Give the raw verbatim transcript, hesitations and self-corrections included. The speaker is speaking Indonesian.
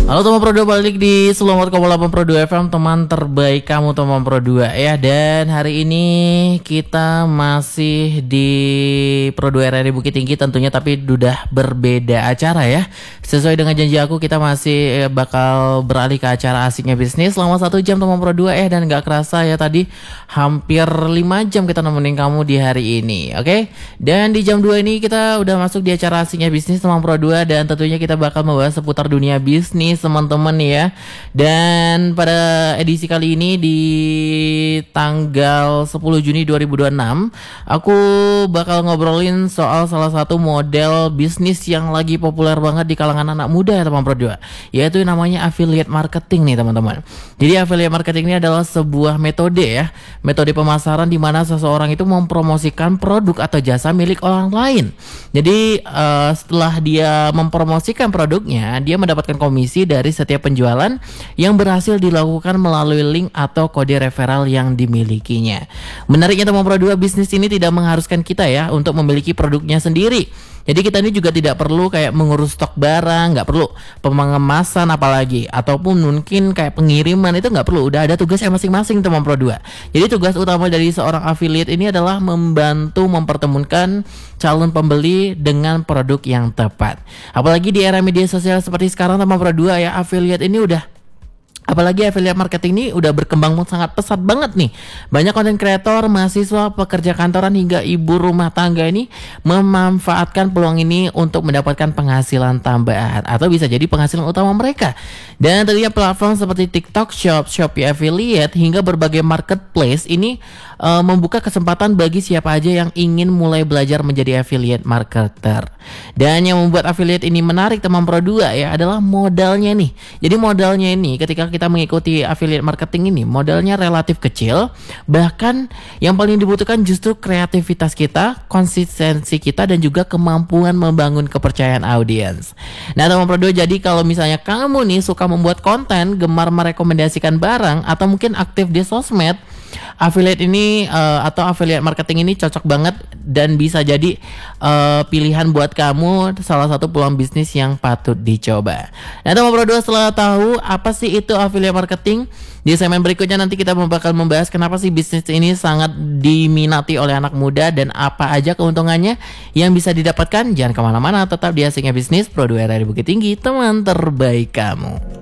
Halo teman Pro dua, balik di Selamat Kamu delapan Pro dua F M, teman terbaik kamu teman Pro dua ya. Dan hari ini kita masih di Pro dua R R I Bukit Tinggi tentunya, tapi sudah berbeda acara ya. Sesuai dengan janji aku, kita masih bakal beralih ke acara Asiknya Bisnis selama satu jam teman Pro dua ya. Dan gak kerasa ya, tadi hampir lima jam kita nemenin kamu di hari ini, oke okay? Dan di jam dua ini kita udah masuk di acara Asiknya Bisnis teman Pro dua, dan tentunya kita bakal membahas seputar dunia bisnis teman-teman ya. Dan pada edisi kali ini di tanggal sepuluh Juni dua ribu dua puluh enam, aku bakal ngobrolin soal salah satu model bisnis yang lagi populer banget di kalangan anak muda ya teman Pro dua, yaitu namanya affiliate marketing nih teman-teman. Jadi affiliate marketing ini adalah sebuah metode ya, metode pemasaran di mana seseorang itu mempromosikan produk atau jasa milik orang lain. Jadi uh, setelah dia mempromosikan produknya, dia mendapatkan komisi dari setiap penjualan yang berhasil dilakukan melalui link atau kode referral yang dimilikinya. Menariknya teman Pro dua, bisnis ini tidak mengharuskan kita ya untuk memiliki produknya sendiri. Jadi kita ini juga tidak perlu kayak mengurus stok barang, nggak perlu pengemasan apalagi, ataupun mungkin kayak pengiriman, itu nggak perlu. Udah ada tugasnya masing-masing teman Pro dua. Jadi tugas utama dari seorang affiliate ini adalah membantu mempertemukan calon pembeli dengan produk yang tepat. Apalagi di era media sosial seperti sekarang teman Pro dua ya, affiliate ini udah Apalagi affiliate marketing ini udah berkembang sangat pesat banget nih. Banyak konten kreator, mahasiswa, pekerja kantoran hingga ibu rumah tangga ini memanfaatkan peluang ini untuk mendapatkan penghasilan tambahan atau bisa jadi penghasilan utama mereka. Dan tentunya platform seperti TikTok Shop, Shopee Affiliate hingga berbagai marketplace ini uh, membuka kesempatan bagi siapa aja yang ingin mulai belajar menjadi affiliate marketer. Dan yang membuat affiliate ini menarik teman Pro dua ya adalah modalnya nih. Jadi modalnya ini ketika kita kita mengikuti affiliate marketing ini, modalnya relatif kecil. Bahkan yang paling dibutuhkan justru kreativitas kita, konsistensi kita, dan juga kemampuan membangun kepercayaan audiens. Nah teman Pro dua, jadi kalau misalnya kamu nih suka membuat konten, gemar merekomendasikan barang, atau mungkin aktif di sosmed, affiliate ini uh, atau affiliate marketing ini cocok banget dan bisa jadi uh, pilihan buat kamu, salah satu peluang bisnis yang patut dicoba. Nah teman Pro dua, setelah tahu apa sih itu affiliate marketing, di segmen berikutnya nanti kita bakal membahas kenapa sih bisnis ini sangat diminati oleh anak muda dan apa aja keuntungannya yang bisa didapatkan. Jangan kemana-mana, tetap di Asiknya Bisnis Pro dua R R I Bukit Tinggi, teman terbaik kamu.